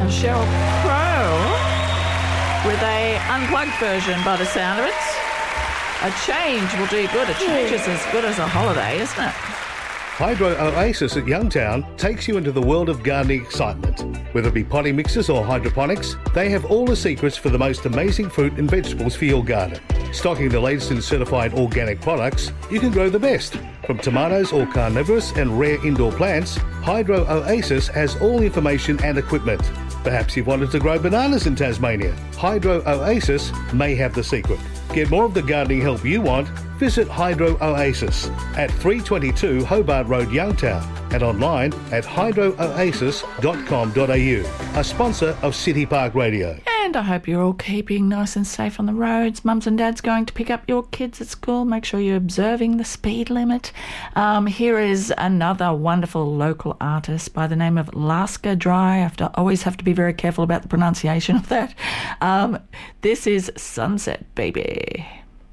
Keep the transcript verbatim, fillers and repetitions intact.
of Sheryl Crow with a unplugged version by the sound of it. A change will do you good. A change is as good as a holiday, isn't it? Hydro Oasis at Youngtown takes you into the world of gardening excitement. Whether it be potting mixes or hydroponics, they have all the secrets for the most amazing fruit and vegetables for your garden. Stocking the latest in certified organic products, you can grow the best. From tomatoes or carnivorous and rare indoor plants, Hydro Oasis has all the information and equipment. Perhaps you've wanted to grow bananas in Tasmania. Hydro Oasis may have the secret. Get more of the gardening help you want. Visit Hydro Oasis at three twenty-two Hobart Road, Youngtown, and online at hydro oasis dot com dot a u, a sponsor of City Park Radio. And I hope you're all keeping nice and safe on the roads. Mums and dads going to pick up your kids at school. Make sure you're observing the speed limit. Um, here is another wonderful local artist by the name of Laska Dry. I have to, always have to be very careful about the pronunciation of that. Um, this is Sunset Baby.